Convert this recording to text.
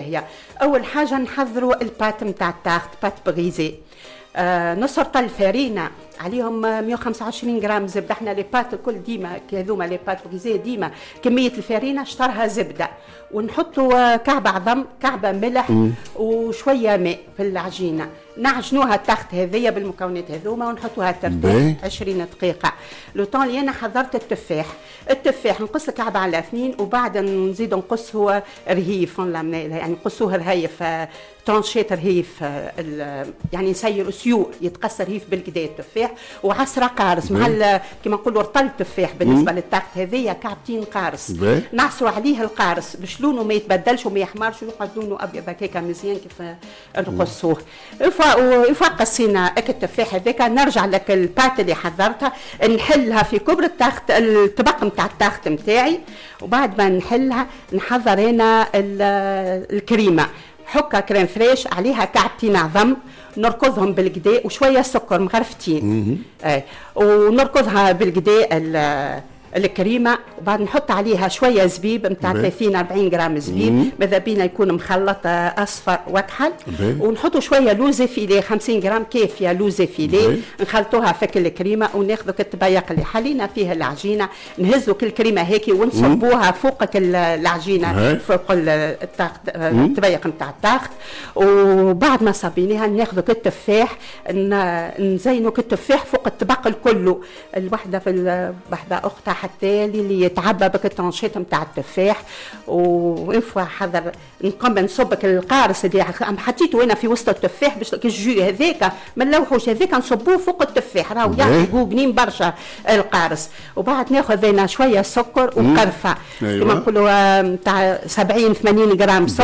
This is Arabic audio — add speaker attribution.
Speaker 1: باهيه. اول حاجه نحضروا البات نتاع التارت، بات بغيزي، نص رطل فرينه عليهم 125 جرام زبده. احنا لي بات الكل ديما هذوما لي بات بغيزي ديما كميه الفرينه اشترها زبده، ونحطوا كعبه عظم، كعبه ملح وشويه ماء في العجينه، نعجنوها التخت هذيا بالمكونات هذوما ونحطوها ترتاح 20 دقيقه. لو طون اللي انا حضرت التفاح نقص الكعبه على 2 وبعد نزيد نقص هو رهيف، يعني نقصوه رهيف ترانشيت رهيف، يعني نسير سيوء يتقص رهيف بالكدا التفاح، وعصره قارص مع كما نقولوا رطل التفاح بالنسبه للتخت هذيا كعبتين قارص، نعصروا عليه القارص باش لونه ما يتبدلش وما يحمرش ويقعد لونه ابيض هكاك مزيان كيف نقصوه. قصينا التفاح هذاك، نرجع لك البات اللي حضرتها نحلها في كبر التخت، الطبق نتاع التخت نتاعي، وبعد ما نحلها نحضر هنا الكريمه، حكه كريم فريش عليها كعبتين عظم نركضهم بالكدا وشويه سكر مغرفتين، ونركضها بالكدا الكريمه، وبعد نحط عليها شويه زبيب نتاع 30-40 جرام زبيب، ماذا بينا يكون مخلط اصفر وكحل، ونحطوا شويه لوزه فيليه 50 جرام كافيه لوزه فيليه، نخلطوها في الكريمه وناخذوا الطبيق اللي حلينا فيها العجينه، نهزوا الكريمه هيك ونصبوها فوق العجينه فوق الطبيق نتاع التخت، وبعد ما صبيناها ناخذوا التفاح نزينوا التفاح فوق الطبق الكل، الوحده في وحده اختها حتى اللي يتعبى بك الترانشيت نتاع التفاح، وانفوا حضر نقوم نصبك القارص اللي حطيته هنا في وسط التفاح باش الجو هذاك ما نلوحوش، هذاك نصبوه فوق التفاح راهو يعطي بنين برشا القارص، وبعد ناخذ هنا شويه سكر وقرفه كما نقولوا نتاع 70-80 جرام